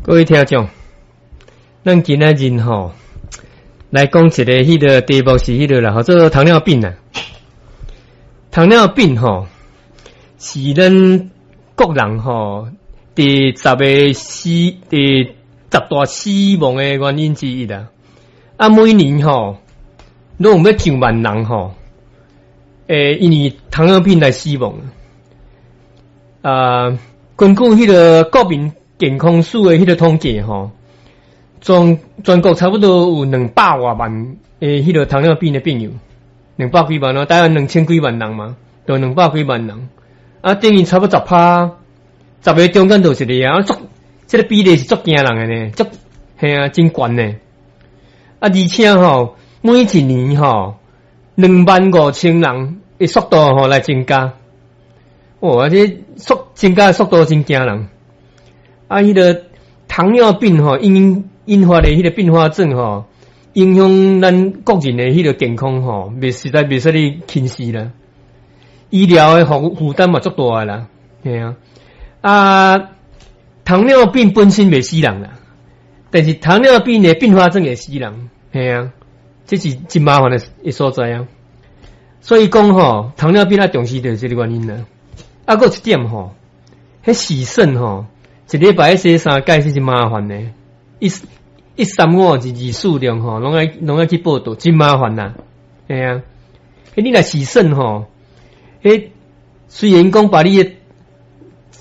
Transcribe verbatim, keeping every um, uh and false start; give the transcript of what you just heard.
各位听众，咱今仔日吼来讲一个迄个题目是迄个啦，吼做糖尿病啦。糖尿病吼是咱国人吼第十个死第十大死亡的原因之一啦。啊，每年吼都有要上万人吼，诶，因为糖尿病来死亡。啊，根据迄个国民健康署的迄个统计吼，全全国差不多有两百多万诶，迄个糖尿病的病友，两百几万咯，大概两千几万人嘛，就两百几万人。啊，等于差不多十趴，十个中间就一个啊，足，这个比例是足惊人的呢，足系啊，真悬呢。啊，而且吼，每一年吼，两万五千人的速度吼来增加。哦，而且速增加的速度真惊人。啊，迄个糖尿病吼，因引发的迄个并发症吼，影响咱国人的迄个健康吼，袂实在袂使你轻视啦。医疗的负负担嘛足大个啦，系啊。啊，糖尿病本身袂死人啦，但是糖尿病的并发症会死人，系啊，这是真麻烦的所在啊。所以讲吼，糖尿病啊重视就是这个原因啦。啊，还有一点吼，迄洗肾吼，一礼拜洗三届是真麻烦的。一一三五日日数量吼，拢爱拢爱去报道，真麻烦啦。系啊，迄你来洗肾吼，迄虽然讲把你的